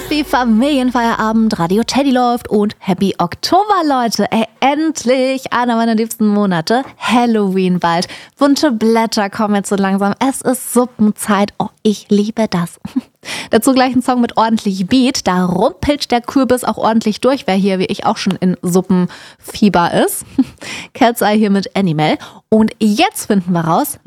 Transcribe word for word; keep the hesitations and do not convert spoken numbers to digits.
Happy Familienfeierabend, Radio Teddy läuft und Happy Oktober, Leute. Ey, endlich einer meiner liebsten Monate. Halloween bald. Bunte Blätter kommen jetzt so langsam. Es ist Suppenzeit. Oh, ich liebe das. Dazu gleich ein Song mit ordentlich Beat. Da rumpelt der Kürbis auch ordentlich durch, wer hier wie ich auch schon in Suppenfieber ist. Cat's Eye hier mit Animal. Und jetzt finden wir raus,